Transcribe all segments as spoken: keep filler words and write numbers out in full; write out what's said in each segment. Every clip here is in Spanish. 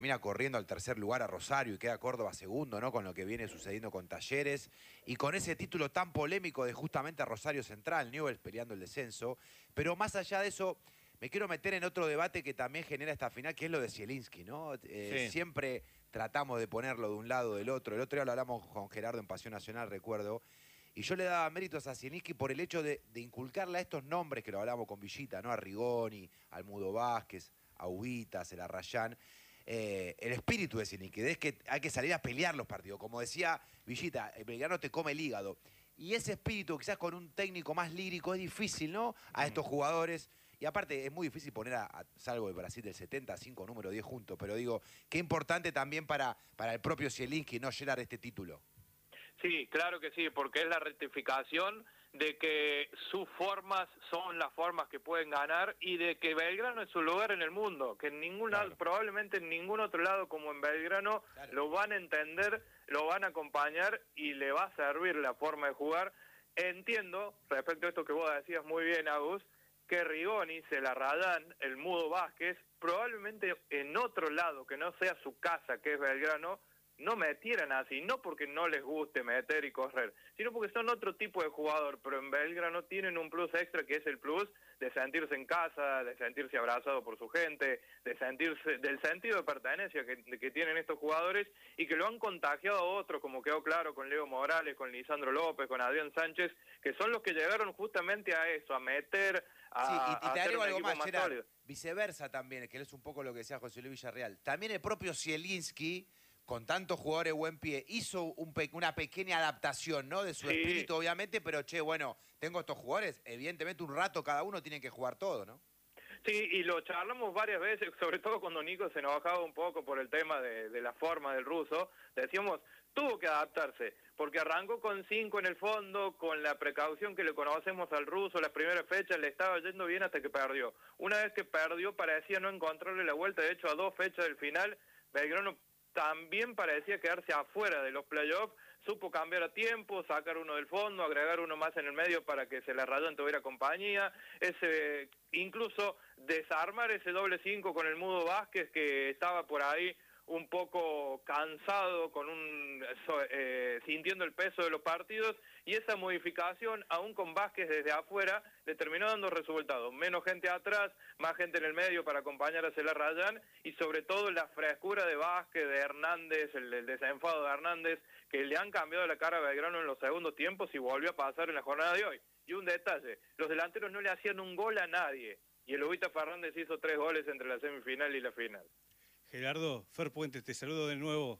Termina corriendo al tercer lugar a Rosario y queda Córdoba segundo, ¿no? Con lo que viene sucediendo con Talleres y con ese título tan polémico de justamente a Rosario Central, Newell's peleando el descenso. Pero más allá de eso, me quiero meter en otro debate que también genera esta final, que es lo de Zielinski, ¿no? Eh, Sí. siempre tratamos de ponerlo de un lado o del otro. El otro día lo hablamos con Gerardo en Pasión Nacional, recuerdo. Y yo le daba méritos a Zielinski por el hecho de, de inculcarle a estos nombres que lo hablamos con Villita, ¿no? A Rigoni, al Mudo Vázquez, a Huguitas, el Arrayán. Eh, el espíritu de Zielinski, es que hay que salir a pelear los partidos. Como decía Villita, el Belgrano te come el hígado. Y ese espíritu, quizás con un técnico más lírico, es difícil, ¿no? A estos jugadores. Y aparte, es muy difícil poner a, a salvo de Brasil del setenta, cinco número diez juntos. Pero digo, qué importante también para, para el propio Zielinski no llenar este título. Sí, claro que sí, porque es la rectificación de que sus formas son las formas que pueden ganar y de que Belgrano es su lugar en el mundo, que en ningún Claro. lado, probablemente en ningún otro lado como en Belgrano, Claro. lo van a entender, lo van a acompañar y le va a servir la forma de jugar. Entiendo, respecto a esto que vos decías muy bien, Agus, que Rigoni, Celarrayán, el Mudo Vázquez, probablemente en otro lado que no sea su casa, que es Belgrano, no metieran así, no porque no les guste meter y correr, sino porque son otro tipo de jugador, pero en Belgrano tienen un plus extra que es el plus de sentirse en casa, de sentirse abrazado por su gente, de sentirse, del sentido de pertenencia que, que tienen estos jugadores y que lo han contagiado a otros, como quedó claro con Leo Morales, con Lisandro López, con Adrián Sánchez, que son los que llegaron justamente a eso, a meter, a, Sí, y, y a te hacer agrego un algo equipo más, más Gerard. sólido. Viceversa también, que es un poco lo que decía José Luis Villarreal. También el propio Zielinski, con tantos jugadores de buen pie, hizo un pe una pequeña adaptación, ¿no? De su Sí. espíritu, obviamente, pero che, bueno, tengo estos jugadores, evidentemente un rato cada uno tiene que jugar todo, ¿no? Sí, y lo charlamos varias veces, sobre todo cuando Nico se enojaba un poco por el tema de, de la forma del ruso. Decíamos, tuvo que adaptarse, porque arrancó con cinco en el fondo, con la precaución que le conocemos al ruso, las primeras fechas le estaba yendo bien hasta que perdió. Una vez que perdió parecía no encontrarle la vuelta, de hecho a dos fechas del final, Belgrano también parecía quedarse afuera de los playoffs, supo cambiar a tiempo, sacar uno del fondo, agregar uno más en el medio para que Celarrayán tuviera compañía, ese, incluso desarmar ese doble cinco con el Mudo Vázquez que estaba por ahí un poco cansado, con un eh, sintiendo el peso de los partidos, y esa modificación, aún con Vázquez desde afuera, le terminó dando resultados. Menos gente atrás, más gente en el medio para acompañar a Celarrayán, y sobre todo la frescura de Vázquez, de Hernández, el, el desenfado de Hernández, que le han cambiado la cara a Belgrano en los segundos tiempos y volvió a pasar en la jornada de hoy. Y un detalle, los delanteros no le hacían un gol a nadie, y el Huguita Fernández hizo tres goles entre la semifinal y la final. Gerardo, Fer Puentes, te saludo de nuevo.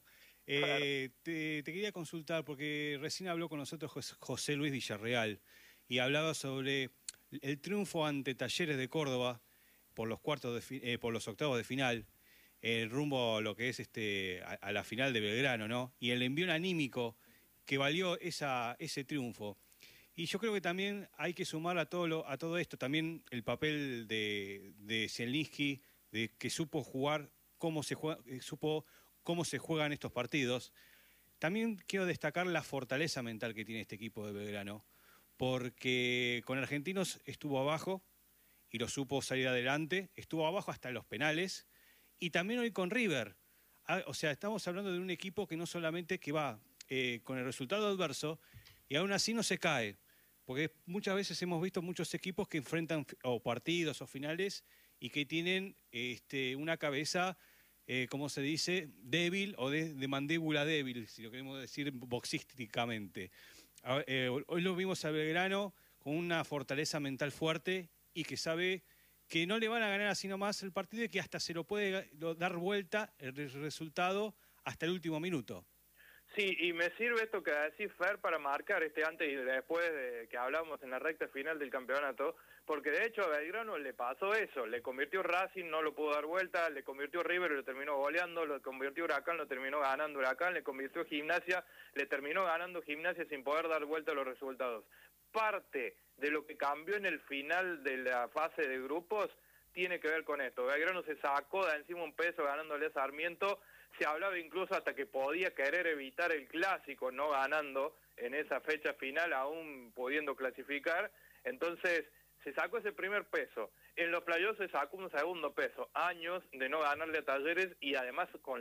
Eh, te, te quería consultar porque recién habló con nosotros José Luis Villarreal y hablaba sobre el triunfo ante Talleres de Córdoba por los cuartos de, eh, por los octavos de final, el rumbo a lo que es este a, a la final de Belgrano, ¿no? Y el envío anímico que valió esa, ese triunfo. Y yo creo que también hay que sumar a todo lo, a todo esto también el papel de, de Zielinski, de que supo jugar cómo se juega, supo cómo se juegan estos partidos. También quiero destacar la fortaleza mental que tiene este equipo de Belgrano, porque con Argentinos estuvo abajo y lo supo salir adelante, estuvo abajo hasta los penales, y también hoy con River. Ah, o sea, estamos hablando de un equipo que no solamente que va eh, con el resultado adverso, y aún así no se cae, porque muchas veces hemos visto muchos equipos que enfrentan o partidos o finales y que tienen este, una cabeza, eh, como se dice, débil o de, de mandíbula débil, si lo queremos decir boxísticamente. A, eh, hoy lo vimos a Belgrano con una fortaleza mental fuerte y que sabe que no le van a ganar así nomás el partido y que hasta se lo puede dar vuelta el resultado hasta el último minuto. Sí, y me sirve esto que decís, Fer, para marcar este antes y después de que hablamos en la recta final del campeonato, porque de hecho a Belgrano le pasó eso, le convirtió Racing, no lo pudo dar vuelta, le convirtió River, lo terminó goleando, lo convirtió Huracán, lo terminó ganando Huracán, le convirtió Gimnasia, le terminó ganando Gimnasia sin poder dar vuelta a los resultados. Parte de lo que cambió en el final de la fase de grupos tiene que ver con esto. Belgrano se sacó de encima un peso ganándole a Sarmiento. Se hablaba incluso hasta que podía querer evitar el clásico, no ganando en esa fecha final, aún pudiendo clasificar. Entonces se sacó ese primer peso. En los playoffs se sacó un segundo peso, años de no ganarle a Talleres y además con